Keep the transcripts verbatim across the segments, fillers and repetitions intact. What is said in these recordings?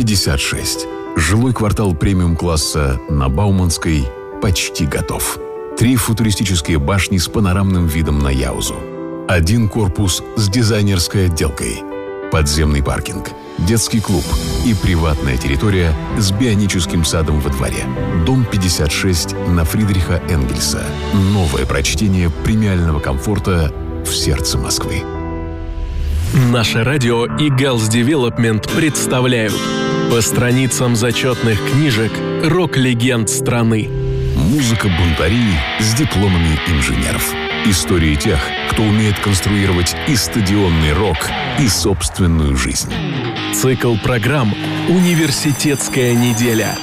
пятьдесят шесть. Жилой квартал премиум-класса на Бауманской почти готов. Три футуристические башни с панорамным видом на Яузу. Один корпус с дизайнерской отделкой. Подземный паркинг, детский клуб и приватная территория с бионическим садом во дворе. Дом пятьдесят шесть на Фридриха Энгельса. Новое прочтение премиального комфорта в сердце Москвы. Наше радио и Галс Девелопмент представляют по страницам зачетных книжек рок-легенд страны. Музыка бунтарей с дипломами инженеров. Истории тех, кто умеет конструировать и стадионный рок, и собственную жизнь. Цикл программ «Университетская неделя».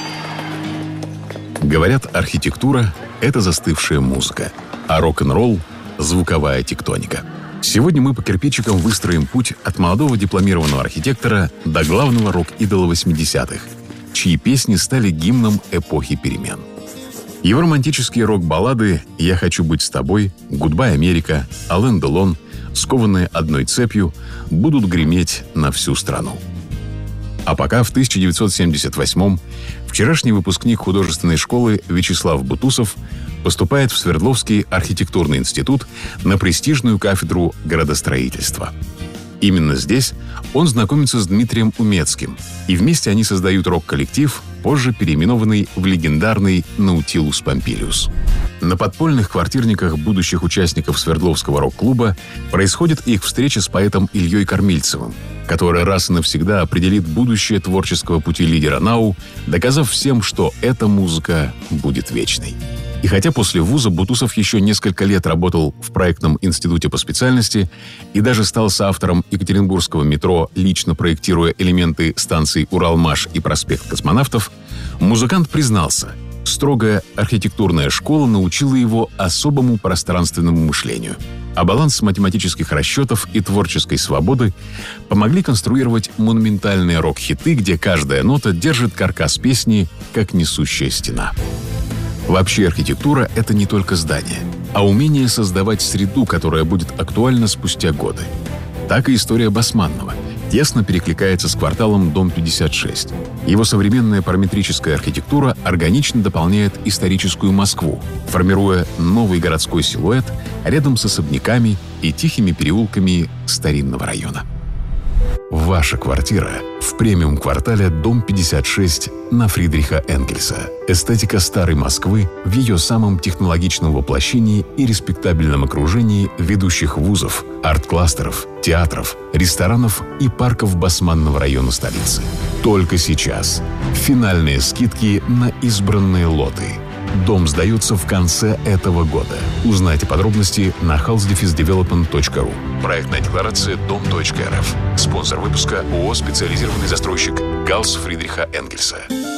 Говорят, архитектура — это застывшая музыка, а рок-н-ролл — звуковая тектоника. Сегодня мы по кирпичикам выстроим путь от молодого дипломированного архитектора до главного рок-идола восьмидесятых, чьи песни стали гимном эпохи перемен. Его романтические рок-баллады «Я хочу быть с тобой», «Гудбай, Америка», «Ален Делон», скованные одной цепью, будут греметь на всю страну. А пока в тысяча девятьсот семьдесят восьмом вчерашний выпускник художественной школы Вячеслав Бутусов поступает в Свердловский архитектурный институт на престижную кафедру градостроительства. Именно здесь он знакомится с Дмитрием Умецким, и вместе они создают рок-коллектив, позже переименованный в легендарный «Наутилус Помпилиус». На подпольных квартирниках будущих участников Свердловского рок-клуба происходит их встреча с поэтом Ильей Кормильцевым, который раз и навсегда определит будущее творческого пути лидера НАУ, доказав всем, что эта музыка будет вечной. И хотя после вуза Бутусов еще несколько лет работал в проектном институте по специальности и даже стал соавтором Екатеринбургского метро, лично проектируя элементы станций Уралмаш и проспект Космонавтов, музыкант признался, строгая архитектурная школа научила его особому пространственному мышлению, а баланс математических расчетов и творческой свободы помогли конструировать монументальные рок-хиты, где каждая нота держит каркас песни, как несущая стена. Вообще архитектура — это не только здание, а умение создавать среду, которая будет актуальна спустя годы. Так и история Басманного тесно перекликается с кварталом Дом пятьдесят шесть. Его современная параметрическая архитектура органично дополняет историческую Москву, формируя новый городской силуэт рядом с особняками и тихими переулками старинного района. Ваша квартира в премиум-квартале Дом пятьдесят шесть на Фридриха Энгельса. Эстетика старой Москвы в ее самом технологичном воплощении и респектабельном окружении ведущих вузов, арт-кластеров, театров, ресторанов и парков Басманного района столицы. Только сейчас. Финальные скидки на избранные лоты. Дом сдается в конце этого года. Узнайте подробности на хаус дефис девелопмент точка ру. Проектная декларация дом точка эр эф. Спонсор выпуска ООО «Специализированный застройщик Галс Фридриха Энгельса».